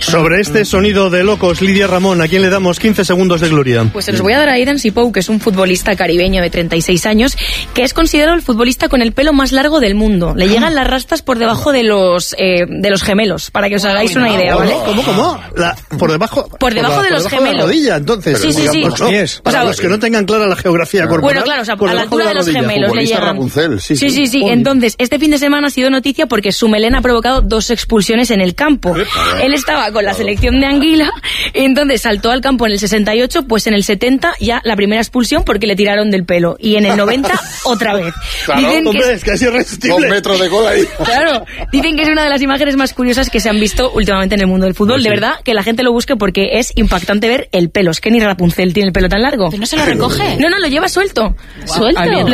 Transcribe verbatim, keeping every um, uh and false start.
Sobre este sonido de locos, Lidia Ramón, ¿a quién le damos quince segundos de gloria? Pues se los voy a dar a Aidan Sipou, que es un futbolista caribeño de treinta y seis años, que es considerado el futbolista con el pelo más largo del mundo. Le llegan las rastas por debajo de los eh, de los gemelos, para que os hagáis una idea, ¿vale? ¿Cómo, cómo? La, por debajo, por debajo por la, de los por gemelos. De la rodilla, entonces. Sí, sí, sí. Los pies. Para o sea, los que no tengan clara la geografía corporal. Bueno, claro, o sea, a la altura de, de los rodilla. Gemelos le llegan. Rapunzel, sí, sí. Sí, sí, sí. Entonces, este fin de semana ha sido noticia porque su melena ha provocado dos expulsiones en el campo. Epa, Él estaba con la selección de Anguila, y entonces saltó al campo en el sesenta y ocho, pues en el setenta ya la primera expulsión porque le tiraron del pelo. Y en el noventa, otra vez. Claro, dicen hombre, que es que es irresistible. Dos metros de cola ahí. Claro, dicen que es una de las imágenes más curiosas que se han visto últimamente en el mundo del fútbol. Pues sí. De verdad, que la gente lo busque porque es impactante ver el pelo. Es que ni Rapunzel tiene el pelo tan largo. ¿Pero no se lo recoge? No, no, lo lleva suelto. Suelto.